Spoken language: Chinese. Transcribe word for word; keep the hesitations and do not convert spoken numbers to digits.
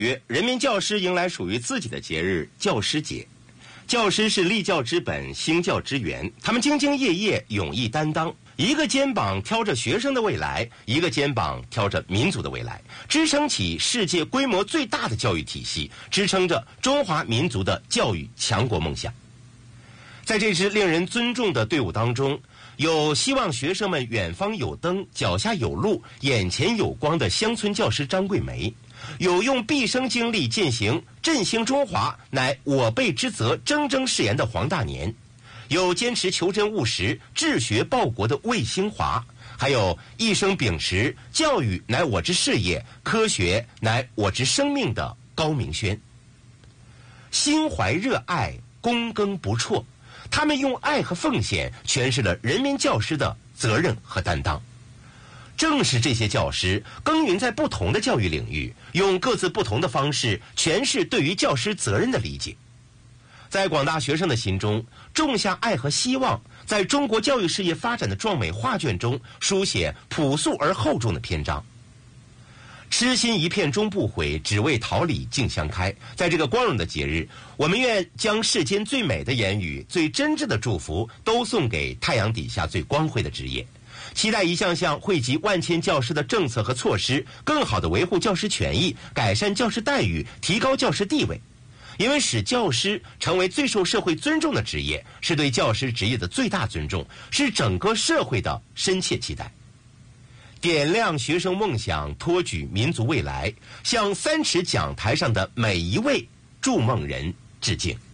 人民教师迎来属于自己的节日——教师节。教师是立教之本，兴教之源，他们兢兢业业，勇毅担当，一个肩膀挑着学生的未来，一个肩膀挑着民族的未来，支撑起世界规模最大的教育体系，支撑着中华民族的教育强国梦想。在这支令人尊重的队伍当中，有希望学生们远方有灯，脚下有路，眼前有光的乡村教师张桂梅，有用毕生精力践行振兴中华乃我辈之责铮铮誓言的黄大年，有坚持求真务实治学报国的魏兴华，还有一生秉持教育乃我之事业，科学乃我之生命的高明轩。心怀热爱，躬耕不辍，他们用爱和奉献诠释了人民教师的责任和担当。正是这些教师耕耘在不同的教育领域，用各自不同的方式诠释对于教师责任的理解，在广大学生的心中种下爱和希望，在中国教育事业发展的壮美画卷中书写朴素而厚重的篇章。痴心一片终不悔，只为桃李竞相开。在这个光荣的节日，我们愿将世间最美的言语、最真挚的祝福都送给太阳底下最光辉的职业，期待一项项惠及万千教师的政策和措施，更好地维护教师权益，改善教师待遇，提高教师地位。因为使教师成为最受社会尊重的职业，是对教师职业的最大尊重，是整个社会的深切期待。点亮学生梦想，托举民族未来，向三尺讲台上的每一位筑梦人致敬。